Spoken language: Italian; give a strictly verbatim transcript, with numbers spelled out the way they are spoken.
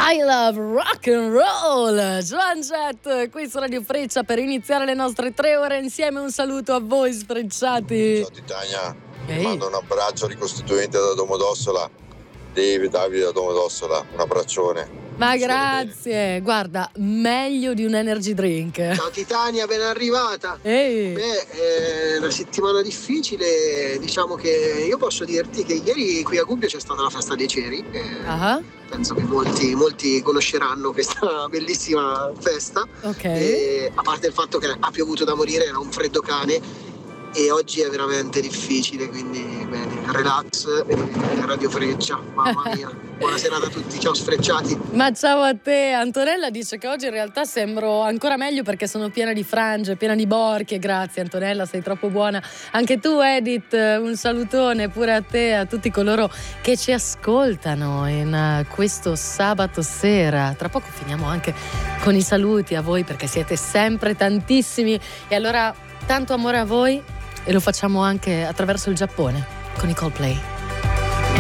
I love rock and roll. Joan Jett qui su Radio Freccia per iniziare le nostre tre ore insieme. Un saluto a voi sfrecciati. Ciao Titania, Ehi. ti mando un abbraccio ricostituente da Domodossola. David, Davide da Domodossola, un abbraccione. Ma grazie, guarda, meglio di un energy drink. Ciao Titania, ben arrivata. Ehi. Beh, è una settimana difficile, diciamo che io posso dirti che ieri qui a Gubbio c'è stata la festa dei ceri. eh, Ah, Penso che molti, molti conosceranno questa bellissima festa. ok. E, a parte il fatto che ha piovuto da morire, era un freddo cane e oggi è veramente difficile, quindi bene, relax e Radio Freccia, mamma mia. Buona serata a tutti, ciao sfrecciati. Ma ciao a te. Antonella dice che oggi in realtà sembro ancora meglio perché sono piena di frange, piena di borchie. Grazie Antonella, sei troppo buona. Anche tu Edith, un salutone pure a te e a tutti coloro che ci ascoltano in uh, questo sabato sera. Tra poco finiamo anche con i saluti a voi perché siete sempre tantissimi. E allora tanto amore a voi e lo facciamo anche attraverso il Giappone con i Coldplay.